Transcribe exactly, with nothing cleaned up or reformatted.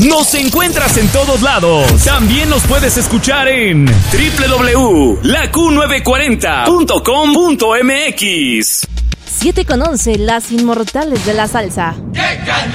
Nos encuentras en todos lados. También nos puedes escuchar en doble u doble u doble u punto la q novecientos cuarenta punto com punto m x. siete con once, las inmortales de la salsa.